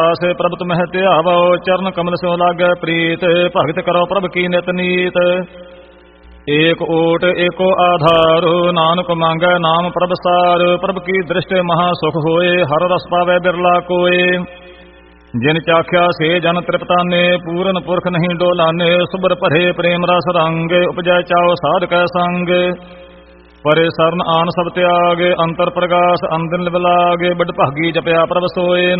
ਆਸੇ ਪ੍ਰਭ ਤੁਮਹਿ ਧਿਆਵੋ ਚਰਨ ਕਮਲ ਸਿਉ ਲਾਗੈ ਪ੍ਰੀਤ ਭਗਤ ਕਰੋ ਪ੍ਰਭ ਕੀ ਨਿਤ ਨੀਤ ਏਕ ਓਟ ਏਕੋ ਆਧਾਰ ਨਾਨਕ ਮੰਗੈ ਨਾਮ ਪ੍ਰਭ ਸਾਰ ਪ੍ਰਭ ਕੀ ਦ੍ਰਿਸ਼ਟਿ ਮਹਾ ਸੁਖ ਹੋਏ ਹਰ ਰਸ ਪਾਵੈ ਬਿਰਲਾ ਕੋਏ ਜਿਨ ਚਾਖਿਆ ਸੇ ਜਨ ਤ੍ਰਿਪਤਾਨੇ ਪੂਰਨ ਪੁਰਖ ਨਹੀਂ ਡੋਲਾਨੇ ਸੁਬਰ ਭਰੇ ਪ੍ਰੇਮ ਰਸ ਰੰਗ ਉਪਜੈ ਚਾਉ ਸਾਧ ਕੈ ਸੰਗ ਪਰੇ ਸਰਨ ਆਨ ਸਭ ਤਿਆਗ ਅੰਤਰ ਪ੍ਰਗਾਸ ਅੰਦਨ ਲਿਵ ਲਾਗੇ ਬੜ ਭਾਗੀ ਜਪਿਆ ਪ੍ਰਭ ਸੋਏ